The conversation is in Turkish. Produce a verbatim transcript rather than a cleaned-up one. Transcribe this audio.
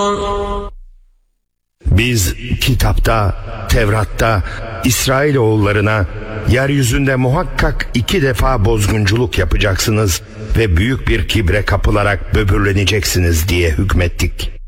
Biz kitapta, Tevrat'ta İsrailoğullarına yeryüzünde muhakkak iki defa bozgunculuk yapacaksınız ve büyük bir kibre kapılarak böbürleneceksiniz diye hükmettik.